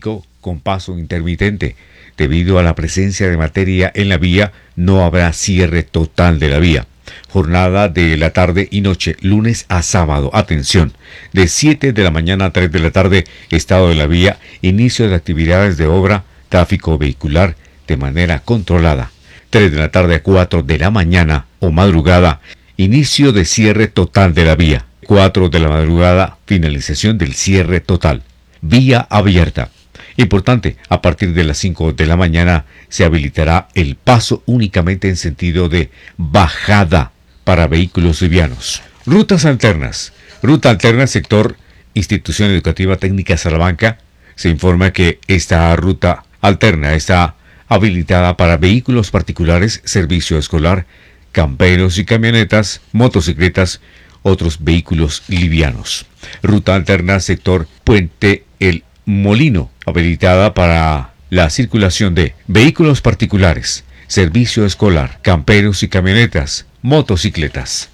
tráfico con paso intermitente. Debido a la presencia de materia en la vía, no habrá cierre total de la vía. Jornada de la tarde y noche, lunes a sábado. Atención, de 7 de la mañana a 3 de la tarde, estado de la vía, inicio de actividades de obra, tráfico vehicular de manera controlada. 3 de la tarde a 4 de la mañana o madrugada, inicio de cierre total de la vía. 4 de la madrugada, finalización del cierre total. Vía abierta. Importante, a partir de las 5 de la mañana se habilitará el paso únicamente en sentido de bajada para vehículos livianos. Rutas alternas. Ruta alterna sector Institución Educativa Técnica Salamanca. Se informa que esta ruta alterna está habilitada para vehículos particulares, servicio escolar, camperos y camionetas, motocicletas, otros vehículos livianos. Ruta alterna sector Puente El Molino, habilitada para la circulación de vehículos particulares, servicio escolar, camperos y camionetas, motocicletas.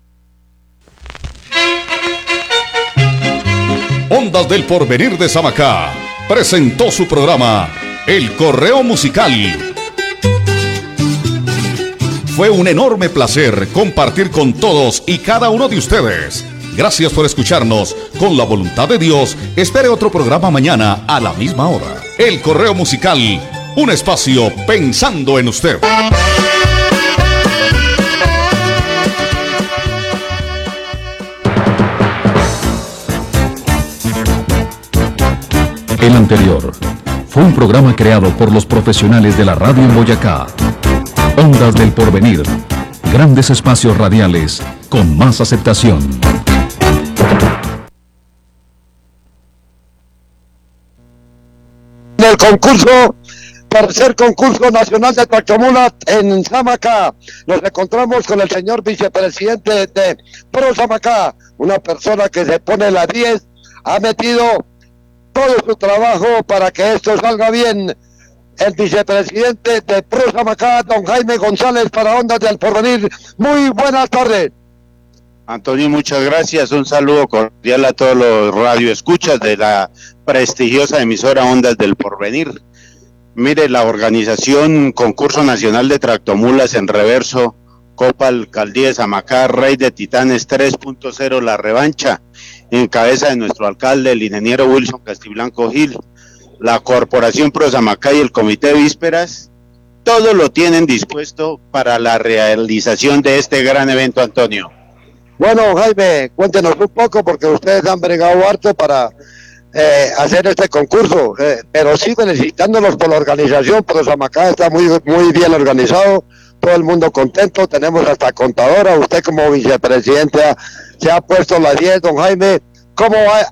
Ondas del Porvenir de Samacá presentó su programa El Correo Musical. Fue un enorme placer compartir con todos y cada uno de ustedes. Gracias por escucharnos. Con la voluntad de Dios, espere otro programa mañana a la misma hora. El Correo Musical, un espacio pensando en usted. El anterior fue un programa creado por los profesionales de la radio en Boyacá. Ondas del Porvenir, grandes espacios radiales con más aceptación. El concurso, tercer concurso nacional de tractomulas en Samacá. Nos encontramos con el señor vicepresidente de Pro Samacá, una persona que se pone la 10, ha metido todo su trabajo para que esto salga bien. El vicepresidente de Pro Samacá, don Jaime González, para Ondas del Porvenir. Muy buenas tardes. Antonio, muchas gracias. Un saludo cordial a todos los radioescuchas de la prestigiosa emisora Ondas del Porvenir. Mire, la organización Concurso Nacional de Tractomulas en Reverso, Copa Alcaldía de Samacá, Rey de Titanes 3.0, la revancha, en cabeza de nuestro alcalde, el ingeniero Wilson Castiblanco Gil, la Corporación Pro Samacá y el Comité de Vísperas, todo lo tienen dispuesto para la realización de este gran evento, Antonio. Bueno, Jaime, cuéntenos un poco, porque ustedes han bregado harto para hacer este concurso, pero sí felicitándolos por la organización. Pro Samacá está muy bien organizado, todo el mundo contento, tenemos hasta contadora. Usted como vicepresidente se ha puesto la 10, don Jaime. ¿Cómo va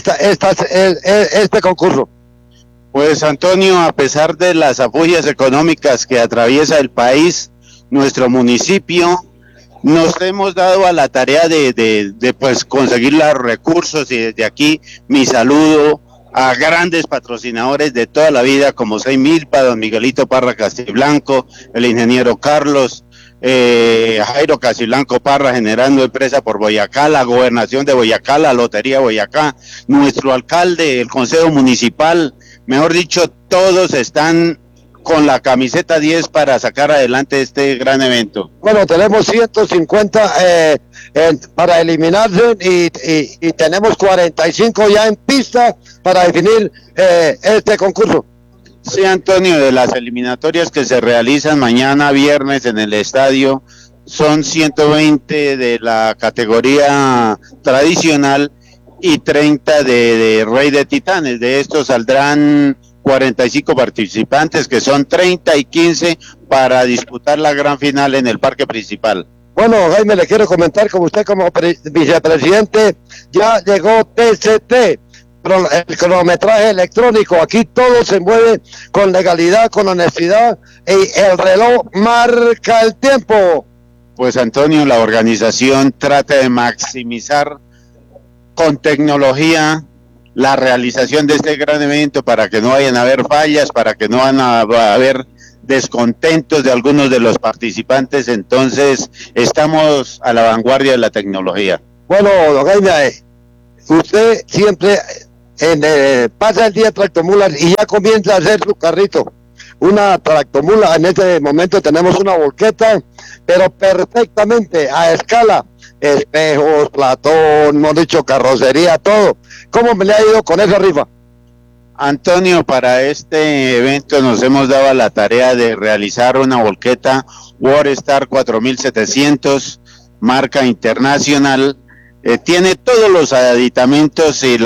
este concurso? Pues, Antonio, a pesar de las afugias económicas que atraviesa el país, nuestro municipio, nos hemos dado a la tarea de pues conseguir los recursos, y desde aquí mi saludo a grandes patrocinadores de toda la vida como Milpa, don Miguelito Parra Castiblanco, el ingeniero Carlos, Jairo Castiblanco Parra, generando empresa por Boyacá, la gobernación de Boyacá, la lotería Boyacá, nuestro alcalde, el consejo municipal, mejor dicho, todos están con la camiseta 10 para sacar adelante este gran evento. Bueno, tenemos 150 para eliminarse y tenemos 45 ya en pista para definir este concurso. Sí, Antonio, de las eliminatorias que se realizan mañana viernes en el estadio, son 120 de la categoría tradicional y 30 de Rey de Titanes. De estos saldrán 45 participantes, que son 30 y 15 para disputar la gran final en el parque principal. Bueno, Jaime, le quiero comentar, como usted como vicepresidente, ya llegó TCT, el cronometraje electrónico. Aquí todo se mueve con legalidad, con honestidad, y el reloj marca el tiempo. Pues, Antonio, la organización trata de maximizar con tecnología la realización de este gran evento para que no vayan a haber fallas, para que no van a haber descontentos de algunos de los participantes. Entonces estamos a la vanguardia de la tecnología. Bueno, don Jaime, usted siempre pasa el día de tractomulas y ya comienza a hacer su carrito. Una tractomula, en este momento tenemos una volqueta, pero perfectamente a escala, espejos, platón, hemos dicho carrocería, todo. ¿Cómo me le ha ido con esa rifa? Antonio, para este evento nos hemos dado la tarea de realizar una volqueta WarStar 4700, marca internacional. Tiene todos los aditamentos y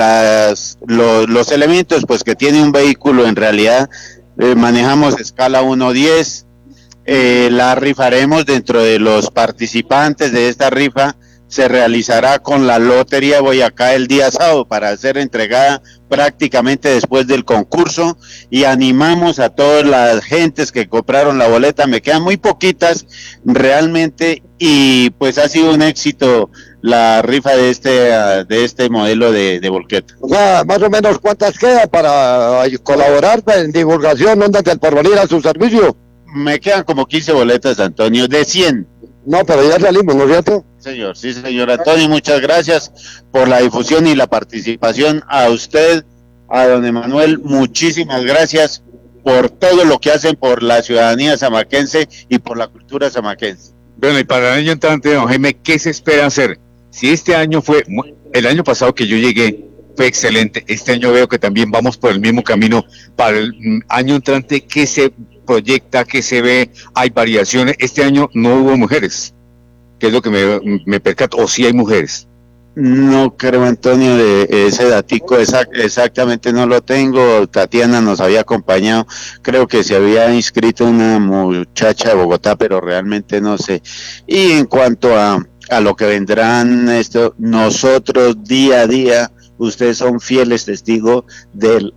los elementos pues que tiene un vehículo en realidad. Manejamos escala 1:10. La rifaremos dentro de los participantes de esta rifa. Se realizará con la Lotería Boyacá el día sábado para ser entregada prácticamente después del concurso, y animamos a todas las gentes que compraron la boleta. Me quedan muy poquitas realmente, y pues ha sido un éxito la rifa de este modelo de volqueta. O sea, más o menos, ¿cuántas quedan para colaborar en divulgación Ondas del Porvenir a su servicio? Me quedan como 15 boletas, Antonio, de 100. No, pero ya salimos, ¿no es cierto? Señor, sí, señor Antonio, muchas gracias por la difusión y la participación. A usted, a don Emanuel, muchísimas gracias por todo lo que hacen por la ciudadanía samaquense y por la cultura samaquense. Bueno, y para el año entrante, don Jaime, ¿qué se espera hacer? Si este año el año pasado que yo llegué fue excelente, este año veo que también vamos por el mismo camino. Para el año entrante, ¿qué se proyecta, qué se ve? ¿Hay variaciones? Este año no hubo mujeres, que es lo que me percato, o sí hay mujeres. No creo, Antonio, de ese datico exactamente no lo tengo. Tatiana nos había acompañado, creo que se había inscrito una muchacha de Bogotá, pero realmente no sé. Y en cuanto a lo que vendrán, nosotros día a día, ustedes son fieles testigos del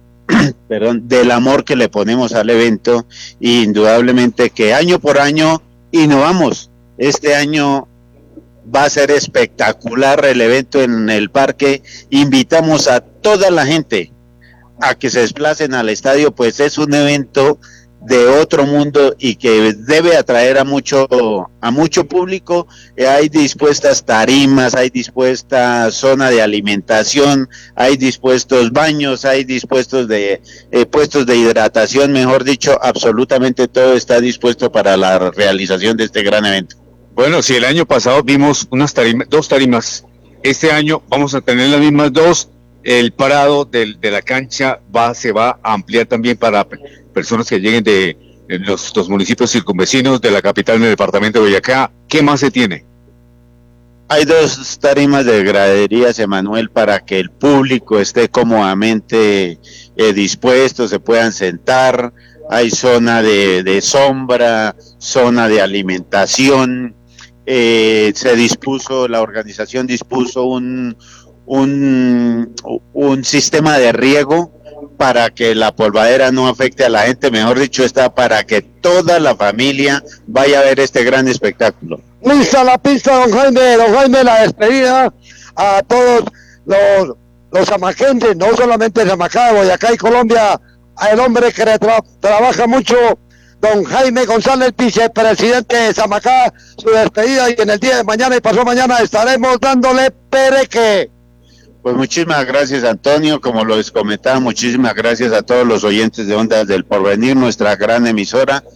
amor que le ponemos al evento, y indudablemente que año por año innovamos. Este año va a ser espectacular el evento en el parque. Invitamos a toda la gente a que se desplacen al estadio, pues es un evento de otro mundo y que debe atraer a mucho público. Hay dispuestas tarimas, hay dispuesta zona de alimentación, hay dispuestos baños, hay dispuestos de puestos de hidratación, mejor dicho, absolutamente todo está dispuesto para la realización de este gran evento. Bueno, si el año pasado vimos dos tarimas, este año vamos a tener las mismas dos. El parado de la cancha se va a ampliar también para personas que lleguen de los municipios circunvecinos de la capital del departamento de Boyacá. ¿Qué más se tiene? Hay dos tarimas de graderías, Emanuel, para que el público esté cómodamente dispuesto, se puedan sentar. Hay zona de sombra, zona de alimentación. La organización dispuso un sistema de riego para que la polvadera no afecte a la gente, mejor dicho, está para que toda la familia vaya a ver este gran espectáculo. Lista la pista, don Jaime, la despedida a todos los samaquenses, no solamente de Samacá, Boyacá y Colombia, al hombre que trabaja mucho, don Jaime González, vicepresidente de Samacá, su despedida, y en el día de mañana y pasado mañana estaremos dándole pereque. Pues muchísimas gracias, Antonio. Como les comentaba, muchísimas gracias a todos los oyentes de Ondas del Porvenir, nuestra gran emisora.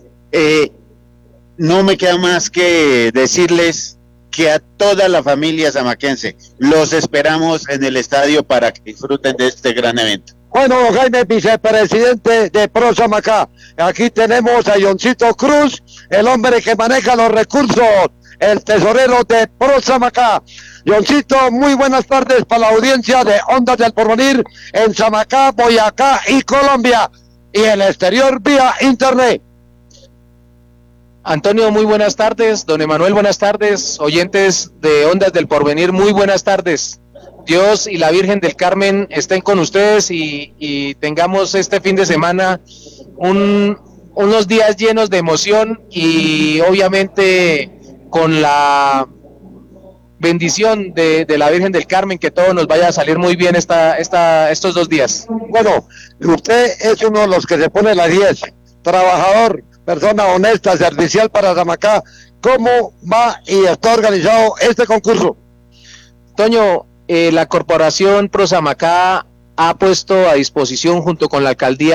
No me queda más que decirles que a toda la familia samaquense los esperamos en el estadio para que disfruten de este gran evento. Bueno, don Jaime, vicepresidente de Pro Samacá. Aquí tenemos a Johncito Cruz, el hombre que maneja los recursos, el tesorero de Pro Samacá. Johncito, muy buenas tardes para la audiencia de Ondas del Porvenir en Samacá, Boyacá y Colombia, y el exterior vía internet. Antonio, muy buenas tardes. Don Emanuel, buenas tardes. Oyentes de Ondas del Porvenir, muy buenas tardes. Dios y la Virgen del Carmen estén con ustedes y tengamos este fin de semana unos días llenos de emoción y obviamente con la bendición de la Virgen del Carmen, que todo nos vaya a salir muy bien estos 2 días. Bueno, usted es uno de los que se pone la 10, trabajador, persona honesta, servicial para Samacá. ¿Cómo va y está organizado este concurso? Toño, la Corporación Pro Samacá ha puesto a disposición junto con la alcaldía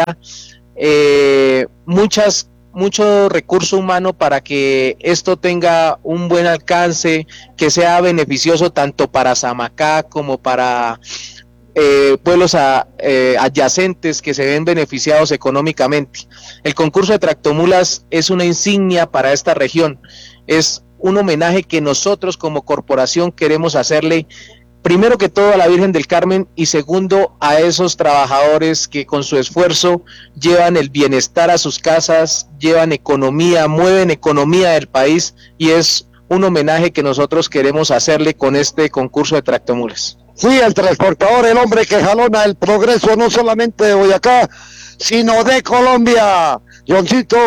mucho recurso humano para que esto tenga un buen alcance, que sea beneficioso tanto para Samacá como para pueblos adyacentes que se ven beneficiados económicamente. El concurso de tractomulas es una insignia para esta región, es un homenaje que nosotros como corporación queremos hacerle, primero que todo a la Virgen del Carmen y segundo a esos trabajadores que con su esfuerzo llevan el bienestar a sus casas, llevan economía, mueven economía del país, y es un homenaje que nosotros queremos hacerle con este concurso de tractomulas. Sí, el transportador, el hombre que jalona el progreso no solamente de Boyacá, sino de Colombia. Johncito,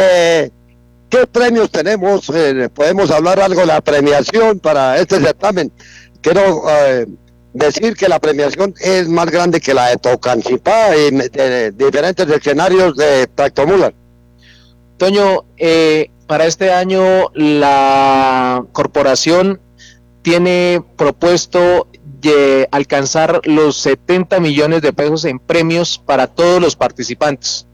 ¿qué premios tenemos? ¿Podemos hablar algo de la premiación para este certamen? Quiero decir que la premiación es más grande que la de Tocancipá y de diferentes escenarios de tractomulas. Toño, para este año la corporación tiene propuesto alcanzar los 70 millones de pesos en premios para todos los participantes.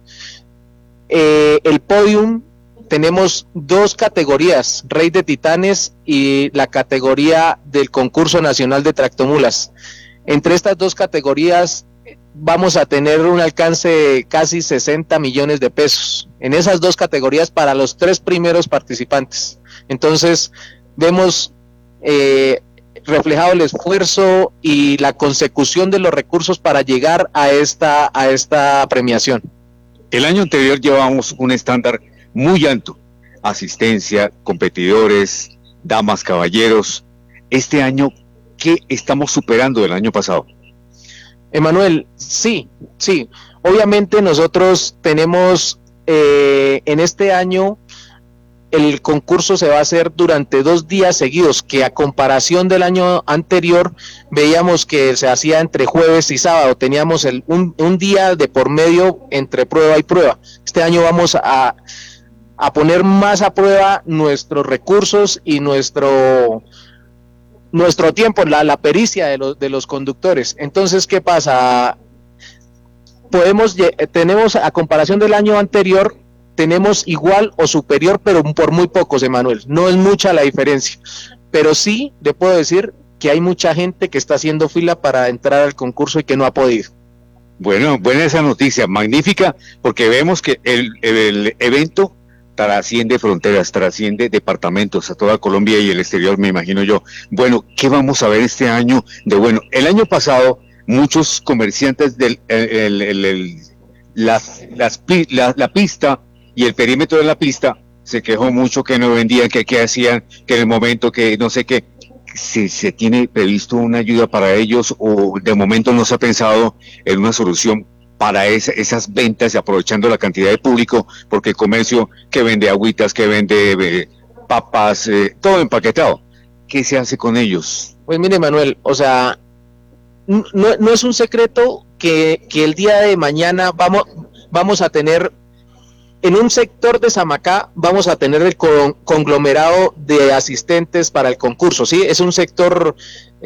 El podium, tenemos 2 categorías, Rey de Titanes y la categoría del concurso nacional de tractomulas. Entre estas 2 categorías vamos a tener un alcance de casi 60 millones de pesos en esas 2 categorías para los 3 primeros participantes. Entonces vemos reflejado el esfuerzo y la consecución de los recursos para llegar a esta premiación. El año anterior llevábamos un estándar muy alto, asistencia, competidores, damas, caballeros. Este año, ¿qué estamos superando del año pasado? Emanuel, sí, obviamente nosotros tenemos en este año el concurso se va a hacer durante 2 días seguidos, que a comparación del año anterior veíamos que se hacía entre jueves y sábado, teníamos un día de por medio entre prueba y prueba. Este año vamos a poner más a prueba nuestros recursos y nuestro tiempo, la pericia de los conductores. Entonces, ¿qué pasa? Tenemos a comparación del año anterior, tenemos igual o superior, pero por muy pocos, Emanuel. No es mucha la diferencia, pero sí le puedo decir que hay mucha gente que está haciendo fila para entrar al concurso y que no ha podido. Bueno, buena esa noticia, magnífica, porque vemos que el evento trasciende fronteras, trasciende departamentos a toda Colombia y el exterior, me imagino yo. Bueno, ¿qué vamos a ver este año de bueno? El año pasado, muchos comerciantes la pista y el perímetro de la pista se quejó mucho que no vendían, que hacían, que en el momento que no sé qué. ¿Se tiene previsto una ayuda para ellos o de momento no se ha pensado en una solución para esas ventas y aprovechando la cantidad de público? Porque el comercio que vende agüitas, que vende papas, todo empaquetado, ¿qué se hace con ellos? Pues mire, Manuel, o sea, no es un secreto que el día de mañana vamos a tener en un sector de Samacá, vamos a tener el conglomerado de asistentes para el concurso, ¿sí? Es un sector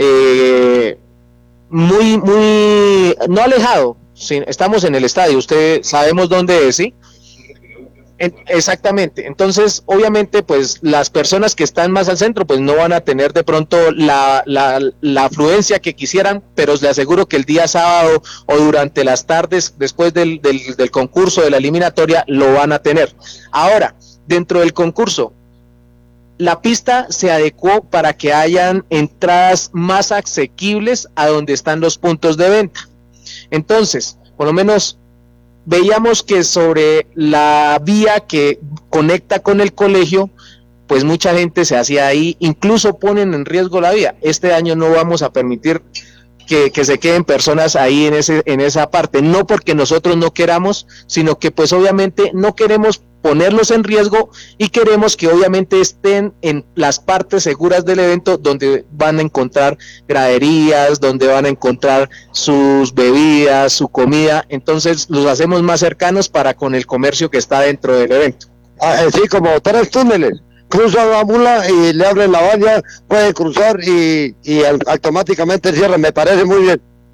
muy no alejado, ¿sí? Estamos en el estadio, sabemos dónde es, ¿sí? Exactamente. Entonces, obviamente, pues las personas que están más al centro, pues no van a tener de pronto la afluencia que quisieran, pero les aseguro que el día sábado o durante las tardes, después del concurso, de la eliminatoria, lo van a tener. Ahora, dentro del concurso, la pista se adecuó para que hayan entradas más asequibles a donde están los puntos de venta. Entonces, por lo menos veíamos que sobre la vía que conecta con el colegio, pues mucha gente se hacía ahí, incluso ponen en riesgo la vía. Este año no vamos a permitir que se queden personas ahí en esa parte, no porque nosotros no queramos, sino que pues obviamente no queremos ponerlos en riesgo y queremos que obviamente estén en las partes seguras del evento donde van a encontrar graderías, donde van a encontrar sus bebidas, su comida. Entonces los hacemos más cercanos para con el comercio que está dentro del evento. Sí, como 3 túneles. Cruza la mula y le abren la valla, puede cruzar y automáticamente cierra. Me parece muy bien.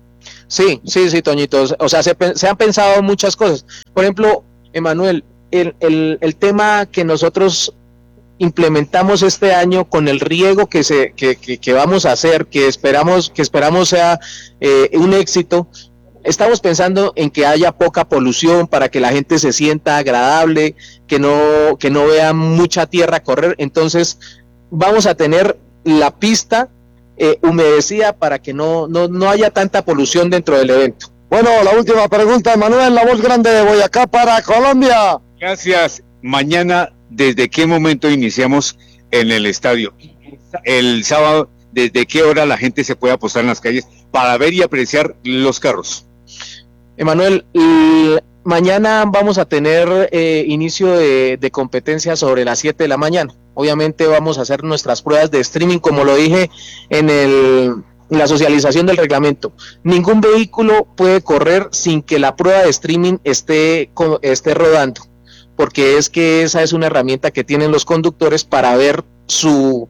Sí, Toñito. O sea, se han pensado muchas cosas. Por ejemplo, Emanuel, el tema que nosotros implementamos este año con el riego que vamos a hacer, que esperamos sea un éxito. Estamos pensando en que haya poca polución para que la gente se sienta agradable, que no vea mucha tierra correr. Entonces vamos a tener la pista humedecida para que no haya tanta polución dentro del evento. Bueno, la última pregunta, Manuel, la voz grande de Boyacá para Colombia. Gracias. Mañana, ¿desde qué momento iniciamos en el estadio? El sábado, ¿desde qué hora la gente se puede apostar en las calles para ver y apreciar los carros? Emanuel, mañana vamos a tener inicio de competencia sobre las 7 de la mañana. Obviamente vamos a hacer nuestras pruebas de streaming, como lo dije en la socialización del reglamento. Ningún vehículo puede correr sin que la prueba de streaming esté rodando, porque es que esa es una herramienta que tienen los conductores para ver su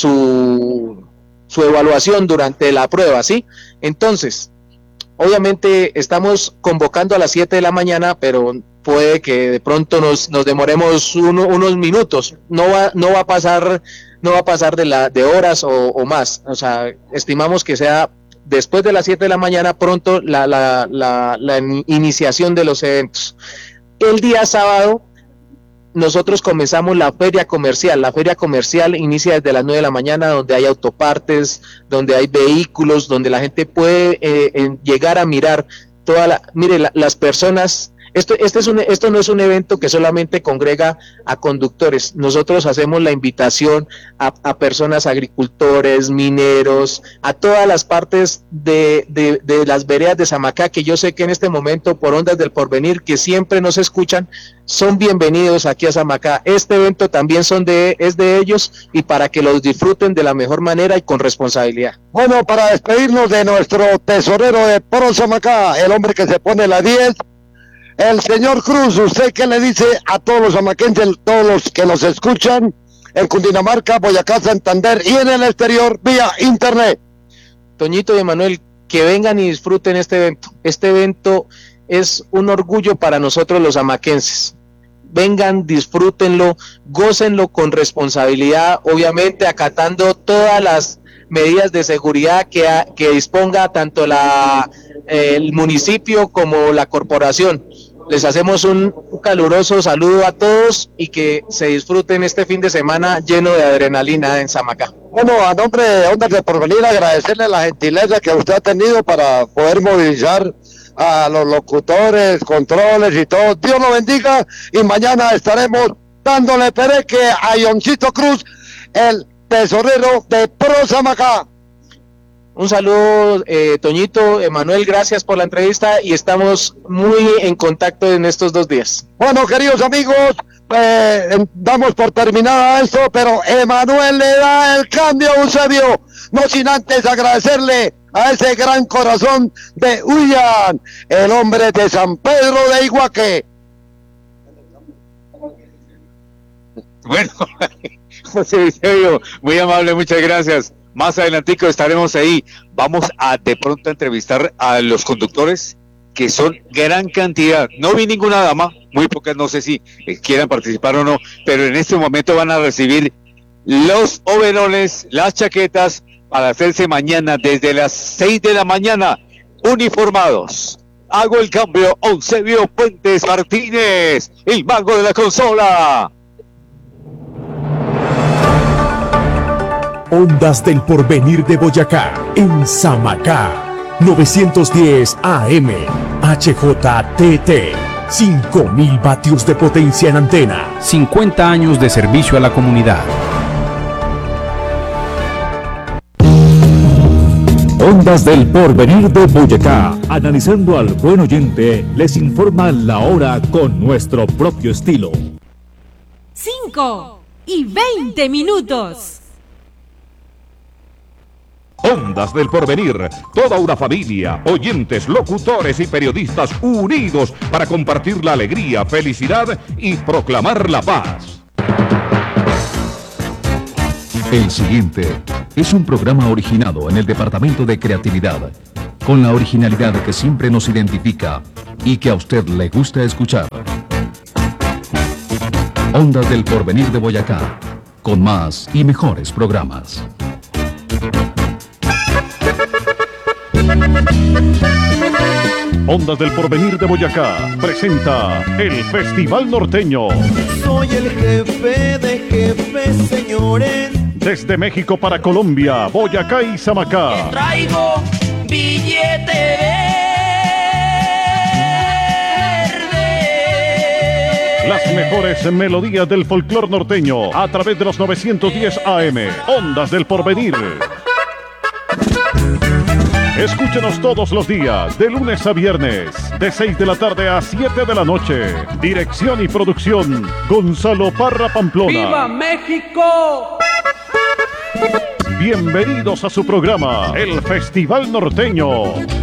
evaluación durante la prueba, ¿sí? Entonces, obviamente estamos convocando a las 7 de la mañana, pero puede que de pronto nos demoremos unos minutos. No va a pasar de horas o más. O sea, estimamos que sea después de las 7 de la mañana pronto la iniciación de los eventos. El día sábado nosotros comenzamos la feria comercial. La feria comercial inicia desde las 9 de la mañana, donde hay autopartes, donde hay vehículos, donde la gente puede llegar a mirar las personas. Esto no es un evento que solamente congrega a conductores. Nosotros hacemos la invitación a personas, agricultores, mineros, a todas las partes de las veredas de Samacá, que yo sé que en este momento, por Ondas del Porvenir, que siempre nos escuchan, son bienvenidos aquí a Samacá. Este evento también es de ellos, y para que los disfruten de la mejor manera y con responsabilidad. Bueno, para despedirnos de nuestro tesorero de Pro Samacá, el hombre que se pone la 10, el señor Cruz, ¿usted qué le dice a todos los samaquenses, todos los que nos escuchan en Cundinamarca, Boyacá, Santander y en el exterior vía internet? Toñito y Emanuel, que vengan y disfruten este evento. Este evento es un orgullo para nosotros los samaquenses. Vengan, disfrútenlo, gócenlo con responsabilidad, obviamente acatando todas las medidas de seguridad que disponga tanto el municipio como la corporación. Les hacemos un caluroso saludo a todos y que se disfruten este fin de semana lleno de adrenalina en Samacá. Bueno, a nombre de Ondas del Porvenir, agradecerle la gentileza que usted ha tenido para poder movilizar a los locutores, controles y todo. Dios lo bendiga, y mañana estaremos dándole pereque a Ioncito Cruz, el tesorero de Pro Samacá. Un saludo, Toñito, Emanuel, gracias por la entrevista y estamos muy en contacto en estos 2 días. Bueno, queridos amigos, damos por terminada esto, pero Emanuel le da el cambio a Eusebio, no sin antes agradecerle a ese gran corazón de Huyan, el hombre de San Pedro de Iguaque. Bueno, José Eusebio, muy amable, muchas gracias. Más adelantico estaremos ahí. Vamos a de pronto a entrevistar a los conductores, que son gran cantidad. No vi ninguna dama, muy pocas, no sé si quieran participar o no, pero en este momento van a recibir los overoles, las chaquetas, para hacerse mañana desde las 6 de la mañana, uniformados. Hago el cambio, Eusebio Puentes Martínez, el mago de la consola. Ondas del Porvenir de Boyacá, en Samacá, 910 AM, HJTT, 5000 vatios de potencia en antena. 50 años de servicio a la comunidad. Ondas del Porvenir de Boyacá. Analizando al buen oyente, les informa la hora con nuestro propio estilo. 5:20. Ondas del Porvenir, toda una familia, oyentes, locutores y periodistas unidos para compartir la alegría, felicidad y proclamar la paz. El siguiente es un programa originado en el Departamento de Creatividad, con la originalidad que siempre nos identifica y que a usted le gusta escuchar. Ondas del Porvenir de Boyacá, con más y mejores programas. Ondas del Porvenir de Boyacá presenta el Festival Norteño. Soy el jefe de jefes, señores. Desde México para Colombia, Boyacá y Samacá. Que traigo billete verde. Las mejores melodías del folclor norteño a través de los 910 AM. Ondas del Porvenir. Escúchenos todos los días, de lunes a viernes, de 6 de la tarde a 7 de la noche. Dirección y producción, Gonzalo Parra Pamplona. ¡Viva México! Bienvenidos a su programa, el Festival Norteño.